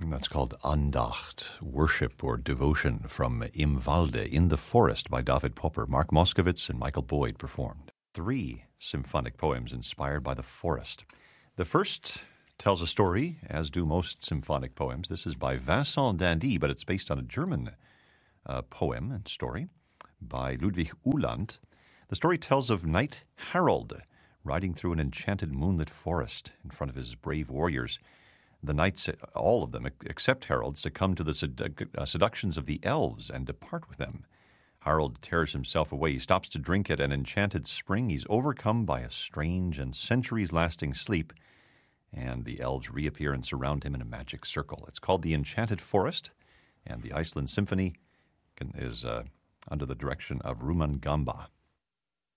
That's called Andacht, Worship or Devotion from Im Walde, In the Forest by David Popper. Mark Moskowitz and Michael Boyd performed. 3 symphonic poems inspired by the forest. The first tells a story, as do most symphonic poems. This is by Vincent d'Indy, but it's based on a German poem and story by Ludwig Uhland. The story tells of Knight Harold riding through an enchanted moonlit forest in front of his brave warriors. The knights, all of them except Harold, succumb to the seductions of the elves and depart with them. Harold tears himself away. He stops to drink at an enchanted spring. He's overcome by a strange and centuries-lasting sleep, and the elves reappear and surround him in a magic circle. It's called The Enchanted Forest, and the Iceland Symphony is under the direction of Ruman Gamba.